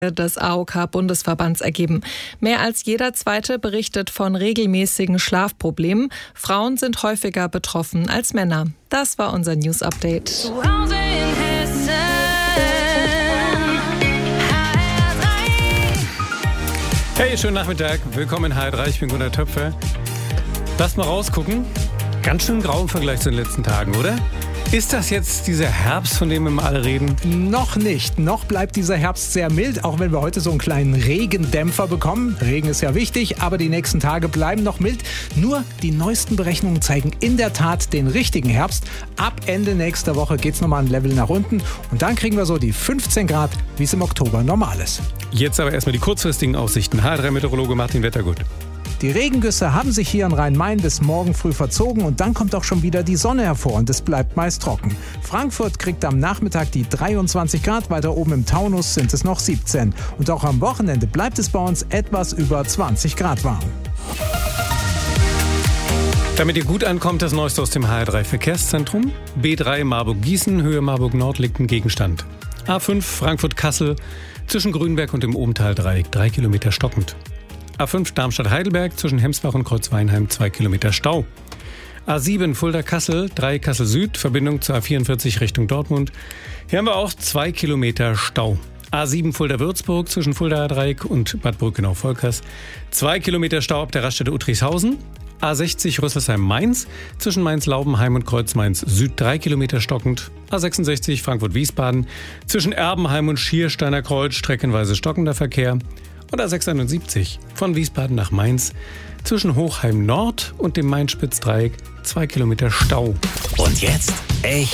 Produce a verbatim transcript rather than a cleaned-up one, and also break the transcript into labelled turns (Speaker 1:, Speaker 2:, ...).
Speaker 1: des A O K-Bundesverbands ergeben. Mehr als jeder Zweite berichtet von regelmäßigen Schlafproblemen. Frauen sind häufiger betroffen als Männer. Das war unser News-Update.
Speaker 2: Zu Hause in Hessen.
Speaker 3: Hey, schönen Nachmittag. Willkommen in H R drei. Ich bin Gunnar Töpfer. Lasst mal rausgucken. Ganz schön grau im Vergleich zu den letzten Tagen, oder? Ist das jetzt dieser Herbst, von dem wir mal alle reden?
Speaker 4: Noch nicht. Noch bleibt dieser Herbst sehr mild, auch wenn wir heute so einen kleinen Regendämpfer bekommen. Regen ist ja wichtig, aber die nächsten Tage bleiben noch mild. Nur die neuesten Berechnungen zeigen in der Tat den richtigen Herbst. Ab Ende nächster Woche geht es nochmal ein Level nach unten und dann kriegen wir so die fünfzehn Grad, wie es im Oktober normal ist.
Speaker 3: Jetzt aber erstmal die kurzfristigen Aussichten. H R drei-Meteorologe Martin Wettergut.
Speaker 4: Die Regengüsse haben sich hier in Rhein-Main bis morgen früh verzogen und dann kommt auch schon wieder die Sonne hervor und es bleibt meist trocken. Frankfurt kriegt am Nachmittag die dreiundzwanzig Grad, weiter oben im Taunus sind es noch siebzehn. Und auch am Wochenende bleibt es bei uns etwas über zwanzig Grad warm.
Speaker 3: Damit ihr gut ankommt, das Neueste aus dem H R drei Verkehrszentrum. B drei Marburg-Gießen, Höhe Marburg-Nord liegt ein Gegenstand. A fünf Frankfurt-Kassel, zwischen Grünberg und dem Obental-Dreieck, drei Kilometer stockend. A fünf Darmstadt-Heidelberg, zwischen Hemsbach und Kreuzweinheim, zwei Kilometer Stau. A sieben Fulda-Kassel, drei Kassel Süd, Verbindung zur A vierundvierzig Richtung Dortmund. Hier haben wir auch zwei Kilometer Stau. A sieben Fulda-Würzburg, zwischen Fulda-Dreieck und Bad Brückenau-Volkers, zwei Kilometer Stau ab der Raststätte Uttrichshausen. A sechzig Rüsselsheim-Mainz, zwischen Mainz-Laubenheim und Kreuz-Mainz Süd, drei Kilometer stockend. A sechsundsechzig Frankfurt-Wiesbaden, zwischen Erbenheim und Schiersteiner Kreuz, streckenweise stockender Verkehr. Und A sechshundertsiebzig von Wiesbaden nach Mainz, zwischen Hochheim Nord und dem Main-Spitz-Dreieck, zwei Kilometer Stau.
Speaker 5: Und jetzt echt